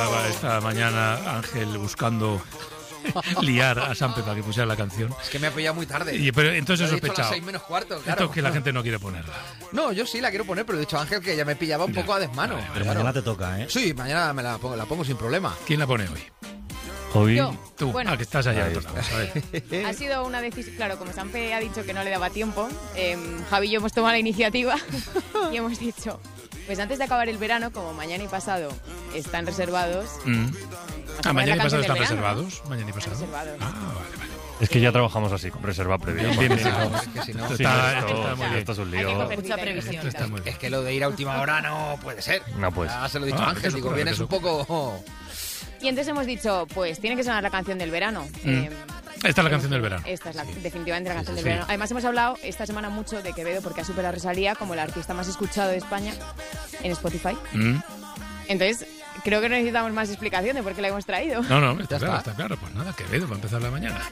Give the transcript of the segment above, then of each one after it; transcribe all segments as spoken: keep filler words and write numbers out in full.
Esta mañana Ángel buscando liar a Sampe para que pusiera la canción. Es que me ha pillado muy tarde. Y, pero entonces he Lo he dicho a sospechado. las seis menos cuarto, claro. Esto es que la gente no quiere ponerla. No, yo sí la quiero poner, pero he dicho a Ángel que ya me pillaba un Ya. poco a desmano. Vale, Pero Claro. mañana te toca, ¿eh? Sí, mañana me la pongo, la pongo sin problema. ¿Quién la pone hoy? Hoy Yo. Tú. Bueno. Ah, que estás allá. Ahí otro lado, está. a ver. Ha sido una decisión, claro, como Sampe ha dicho que no le daba tiempo, eh, Javi y yo hemos tomado la iniciativa y hemos dicho, pues antes de acabar el verano, como mañana y pasado están reservados, Mm. vamos a Ah, poner mañana y la pasado canción están del verano, reservados. Mañana y pasado. reservados. Ah, vale, vale. es que ya trabajamos así, con reserva previa. Bien, bien, bien. Claro, es que si no- Esto Sí, está, esto, esto está muy bien. esto es un Hay que lío. coger Mucha cita y previsión. Esto está muy Es bien. que lo de ir a última hora no puede ser. No, pues. Ya se lo he dicho Ah, a Ángel, eso digo, ocurre, vienes eso un poco... Y entonces hemos dicho, pues tiene que sonar la canción del verano. Eh, Esta es la canción del verano. Esta es la, definitivamente la canción sí, del sí. verano. Además hemos hablado esta semana mucho de Quevedo porque ha superado a Rosalía como el artista más escuchado de España en Spotify. Mm. Entonces creo que no necesitamos más explicación de por qué la hemos traído. No, no, está Ya claro, está. está claro. Pues nada, Quevedo va a empezar la mañana.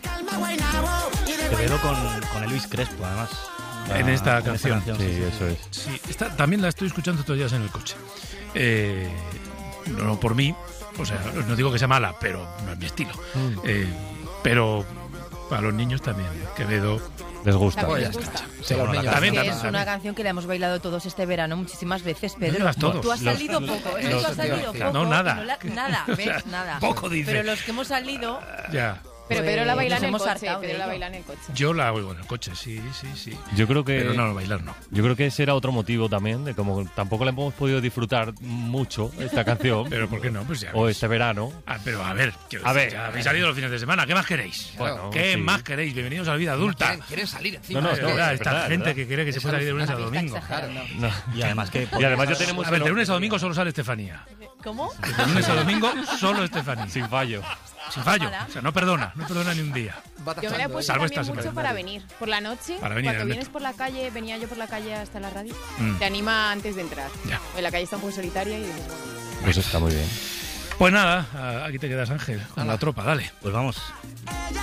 Quevedo con, con Elvis Crespo, además. En esta En canción. Sí, eso es. Sí, esta, también la estoy escuchando estos días en el coche. Eh, no, no por mí, o sea, no digo que sea mala, pero no es mi estilo. Eh, pero para los niños también, Quevedo. Les gusta. También Pues les ya gusta. está. Se los Bueno, niños. también, Que también, es también. una canción que la hemos bailado todos este verano muchísimas veces, No Pedro. digas todos. Tú has Los- salido los- poco, es que los- tú has salido los- poco. no, nada. que no la- nada, O ¿ves? sea, Nada. poco dice. Pero los que hemos salido, Ya. Pero Pues Pedro la baila nos en el hemos coche. hartado de Pedro la ello. baila en el coche. Yo la oigo en el coche, sí, sí, sí. Yo creo que. Pero no, bailar no. Yo creo que ese era otro motivo también, de como tampoco la hemos podido disfrutar mucho esta canción. Pero ¿por qué no? Pues ya. O ves. este verano. Ah, pero a ver, quiero A decir, ver. ya habéis salido los fines de semana. ¿Qué más queréis? Bueno, ¿Qué sí. más queréis? Bienvenidos a la vida adulta. Quieren, quieren salir encima. No, no, Es no, verdad, es esta verdad, es gente verdad. que quiere que se pueda salir de lunes a domingo. exagerando. No. Y además que... Y además ya tenemos. A ver, de que- lunes a domingo solo sale Estefanía. ¿Cómo? De lunes a domingo solo Estefanía. Sin fallo. Sin fallo. O sea, no perdona, no perdona ni un día. Va Yo me la he tachando, puesto ¿eh? Salvo también estas mucho en para calendario. venir. Por la noche, Para venir en cuando el vienes metro. por la calle, venía yo por la calle hasta la radio, Mm. te anima antes de entrar. Ya. En la calle está un poco solitaria y dices, bueno, Pues está muy bien. Pues nada, aquí te quedas, Ángel, con la tropa, dale. Pues vamos.